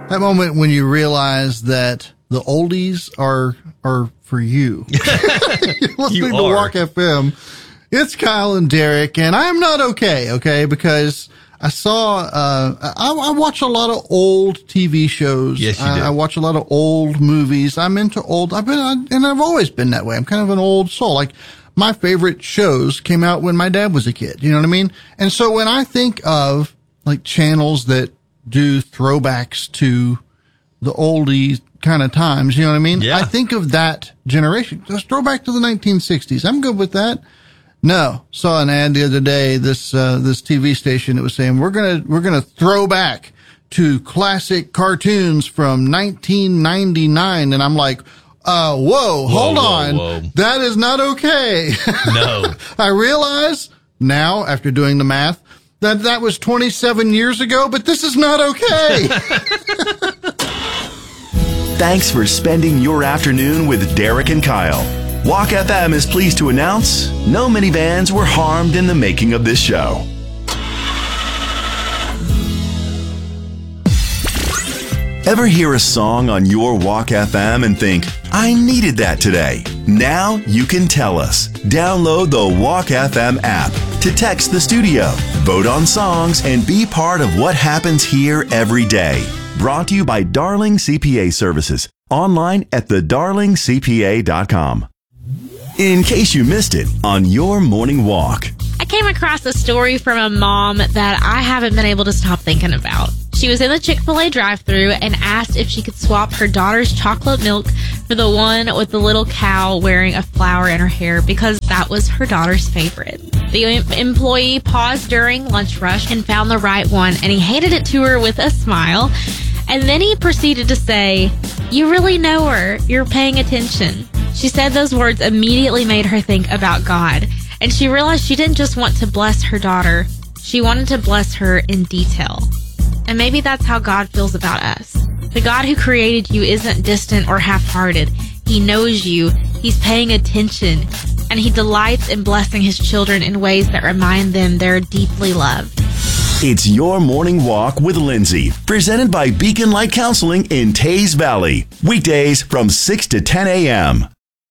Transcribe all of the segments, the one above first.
That moment when you realize that the oldies are for you. You're listening to Walk FM. It's Kyle and Derek, and I'm not okay, because I saw, I watch a lot of old TV shows. Yes, you do. I watch a lot of old movies. I'm into old, I've always been that way. I'm kind of an old soul. Like, my favorite shows came out when my dad was a kid. You know what I mean? And so when I think of, like, channels that do throwbacks to the oldie kind of times, you know what I mean? Yeah. I think of that generation. Just throw back to the 1960s. I'm good with that. No, saw an ad the other day, this TV station that was saying, we're gonna throw back to classic cartoons from 1999. And I'm like, whoa, hold on. Whoa. That is not okay. No. I realize now, after doing the math, that was 27 years ago, but this is not okay. Thanks for spending your afternoon with Derek and Kyle. Walk FM is pleased to announce no minivans were harmed in the making of this show. Ever hear a song on your Walk FM and think, I needed that today? Now you can tell us. Download the Walk FM app to text the studio, vote on songs, and be part of what happens here every day. Brought to you by Darling CPA Services. Online at thedarlingcpa.com. In case you missed it on your morning walk. I came across a story from a mom that I haven't been able to stop thinking about. She was in the Chick-fil-A drive-thru and asked if she could swap her daughter's chocolate milk for the one with the little cow wearing a flower in her hair because that was her daughter's favorite. The employee paused during lunch rush and found the right one, and he handed it to her with a smile. And then he proceeded to say, "You really know her. You're paying attention." She said those words immediately made her think about God. And she realized she didn't just want to bless her daughter. She wanted to bless her in detail. And maybe that's how God feels about us. The God who created you isn't distant or half-hearted. He knows you. He's paying attention. And he delights in blessing his children in ways that remind them they're deeply loved. It's Your Morning Walk with Lindsay, presented by Beacon Light Counseling in Taze Valley. Weekdays from 6 to 10 a.m.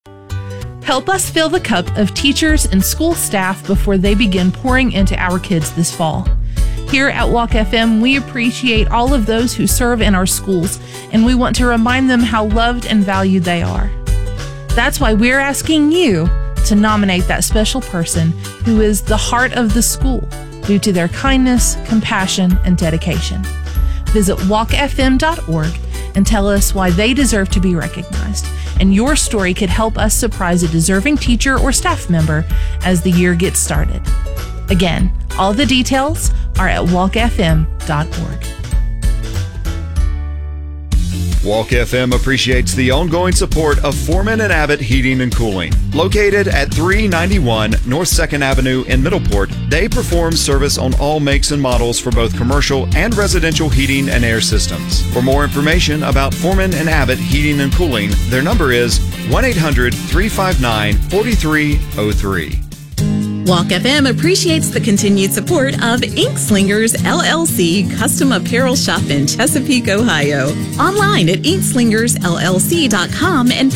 Help us fill the cup of teachers and school staff before they begin pouring into our kids this fall. Here at Walk FM, we appreciate all of those who serve in our schools, and we want to remind them how loved and valued they are. That's why we're asking you to nominate that special person who is the heart of the school due to their kindness, compassion, and dedication. Visit walkfm.org and tell us why they deserve to be recognized. And your story could help us surprise a deserving teacher or staff member as the year gets started. Again, all the details are at walkfm.org. Walk FM appreciates the ongoing support of Foreman and Abbott Heating and Cooling. Located at 391 North 2nd Avenue in Middleport, they perform service on all makes and models for both commercial and residential heating and air systems. For more information about Foreman and Abbott Heating and Cooling, their number is 1-800-359-4303. Walk FM appreciates the continued support of Ink Slingers LLC Custom Apparel Shop in Chesapeake, Ohio. Online at inkslingersllc.com and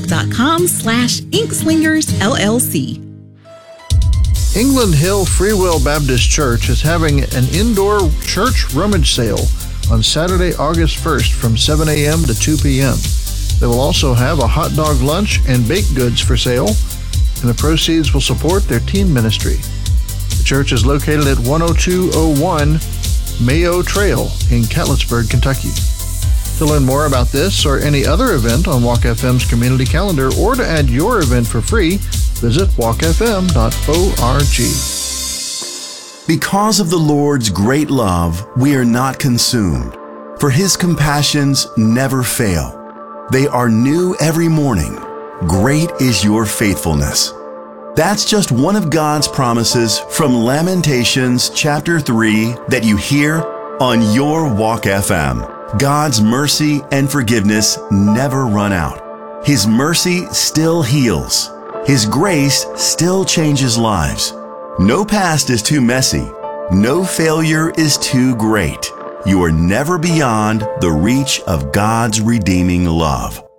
facebook.com/inkslingersllc. England Hill Free Will Baptist Church is having an indoor church rummage sale on Saturday, August 1st from 7 a.m. to 2 p.m. They will also have a hot dog lunch and baked goods for sale, and the proceeds will support their teen ministry. The church is located at 10201 Mayo Trail in Catlettsburg, Kentucky. To learn more about this or any other event on Walk FM's community calendar, or to add your event for free, visit walkfm.org. Because of the Lord's great love, we are not consumed, for his compassions never fail. They are new every morning. Great is your faithfulness. That's just one of God's promises from Lamentations chapter 3 that you hear on your Walk FM. God's mercy and forgiveness never run out. His mercy still heals. His grace still changes lives. No past is too messy. No failure is too great. you are never beyond the reach of God's redeeming love.